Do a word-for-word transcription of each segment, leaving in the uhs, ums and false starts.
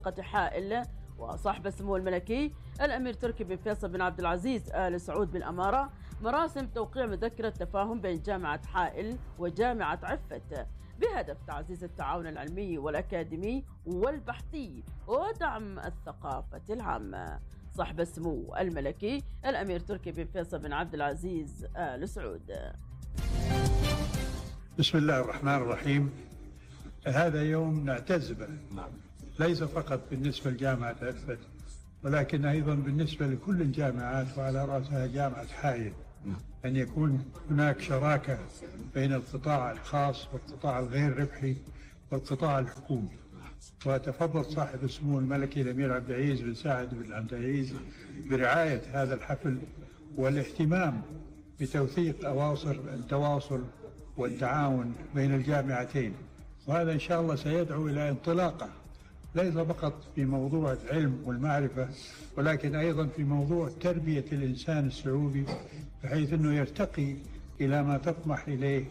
حائل. وصاحب السمو الملكي الأمير تركي بن فيصل بن عبد العزيز آل سعود بالأمارة مراسم توقيع مذكرة تفاهم بين جامعة حائل وجامعة عفت بهدف تعزيز التعاون العلمي والأكاديمي والبحثي ودعم الثقافة العامة. صاحب السمو الملكي الأمير تركي بن فيصل بن عبد العزيز آل سعود. بسم الله الرحمن الرحيم. هذا يوم نعتز به، ليس فقط بالنسبة لجامعة عفت ولكن أيضا بالنسبة لكل الجامعات وعلى رأسها جامعة حائل، أن يكون هناك شراكة بين القطاع الخاص والقطاع الغير ربحي والقطاع الحكومي. وتفضل صاحب السمو الملكي الأمير عبد العزيز بن سعد بن عبد العزيز برعاية هذا الحفل والاهتمام بتوثيق أواصر التواصل والتعاون بين الجامعتين، وهذا إن شاء الله سيدعو إلى انطلاقة ليس فقط في موضوع العلم والمعرفة ولكن أيضا في موضوع تربية الإنسان السعودي، بحيث أنه يرتقي إلى ما تطمح إليه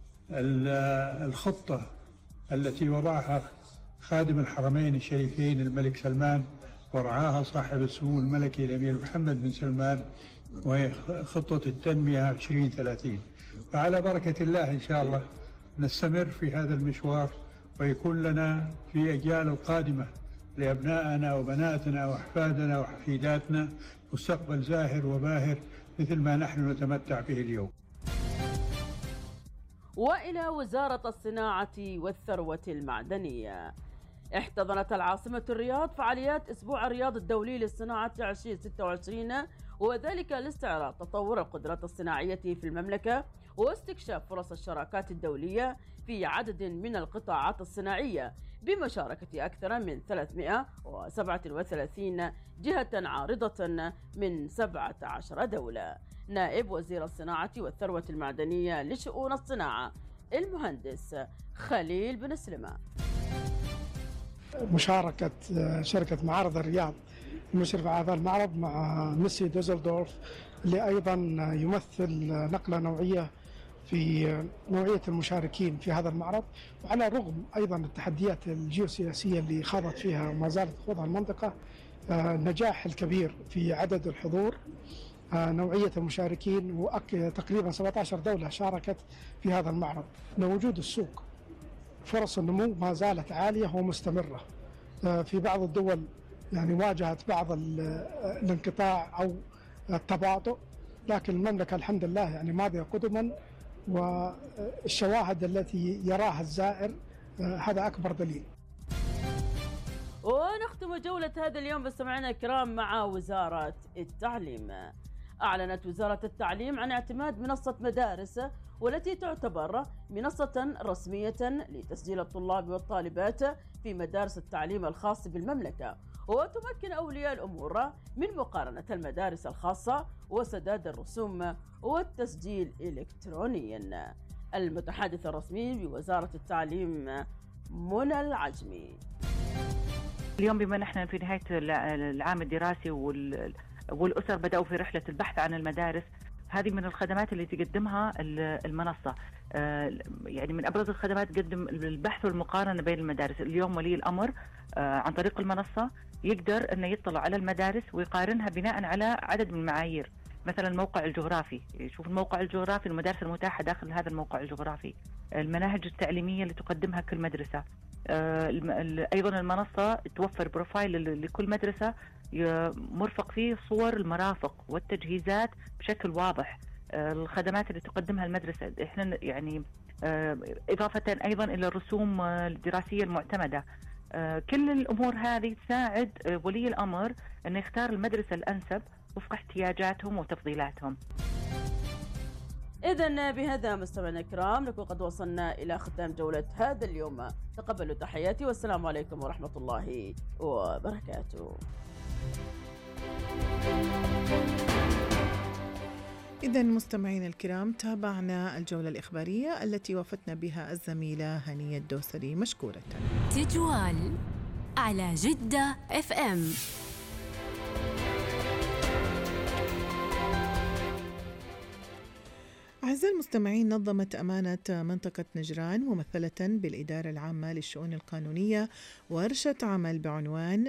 الخطة التي وضعها خادم الحرمين الشريفين الملك سلمان ورعاها صاحب السمو الملكي الأمير محمد بن سلمان، وهي خطة التنمية عشرين ثلاثين. فعلى بركة الله إن شاء الله نستمر في هذا المشوار ويكون لنا في الأجيال القادمة لأبنائنا وبناتنا وأحفادنا وحفيداتنا مستقبل زاهر وباهر مثل ما نحن نتمتع به اليوم. وإلى وزارة الصناعة والثروة المعدنية. احتضنت العاصمة الرياض فعاليات أسبوع الرياض الدولي للصناعة ألفين وستة وعشرين، وذلك لاستعراض تطور القدرات الصناعية في المملكة واستكشاف فرص الشراكات الدولية في عدد من القطاعات الصناعية بمشاركة أكثر من ثلاثمئة وسبعة وثلاثين جهة عارضة من سبعة عشر دولة. نائب وزير الصناعة والثروة المعدنية لشؤون الصناعة المهندس خليل بن سلمة. مشاركة شركة معارض الرياض المشرفة على هذا المعرض مع ميسي دوزلدورف اللي أيضا يمثل نقلة نوعية في نوعية المشاركين في هذا المعرض، وعلى الرغم أيضا التحديات الجيوسياسية اللي خاضت فيها وما زالت تخوضها المنطقة، النجاح الكبير في عدد الحضور، نوعية المشاركين، وتقريبا سبعة عشر دولة شاركت في هذا المعرض. وجود السوق فرص النمو ما زالت عالية ومستمرة. في بعض الدول يعني واجهت بعض الانقطاع أو التباطؤ، لكن المملكة الحمد لله يعني ماضية قدما، والشواهد التي يراها الزائر هذا أكبر دليل. ونختم جولة هذا اليوم مستمعينا الكرام مع وزارة التعليم. أعلنت وزارة التعليم عن اعتماد منصة مدارس، والتي تعتبر منصة رسمية لتسجيل الطلاب والطالبات في مدارس التعليم الخاص بالمملكة، وتمكن أولياء الأمور من مقارنة المدارس الخاصة وسداد الرسوم والتسجيل إلكترونيا. المتحدث الرسمي بوزارة التعليم منى العجمي. اليوم بما نحن في نهاية العام الدراسي والأسر بدأوا في رحلة البحث عن المدارس، هذه من الخدمات اللي تقدمها المنصة. يعني من أبرز الخدمات تقدم البحث والمقارنة بين المدارس. اليوم ولي الأمر عن طريق المنصة يقدر أنه يطلع على المدارس ويقارنها بناء على عدد من المعايير، مثلا الموقع الجغرافي، يشوف الموقع الجغرافي، المدارس المتاحة داخل هذا الموقع الجغرافي، المناهج التعليمية اللي تقدمها كل مدرسة. أيضا المنصة توفر بروفايل لكل مدرسة مرفق فيه صور المرافق والتجهيزات بشكل واضح. الخدمات اللي تقدمها المدرسة احنا يعني إضافة أيضا إلى الرسوم الدراسية المعتمدة. كل الأمور هذه تساعد ولي الأمر أن يختار المدرسة الأنسب وفق احتياجاتهم وتفضيلاتهم. إذن بهذا مستمعينا الكرام نكون قد وصلنا إلى ختام جولة هذا اليوم. تقبلوا تحياتي والسلام عليكم ورحمة الله وبركاته. إذن مستمعينا الكرام تابعنا الجولة الإخبارية التي وفتنا بها الزميلة هنية الدوسري، مشكورة. تجوال على جدة اف ام. أعزائي المستمعين، نظمت أمانة منطقة نجران ممثلة بالإدارة العامة للشؤون القانونية ورشة عمل بعنوان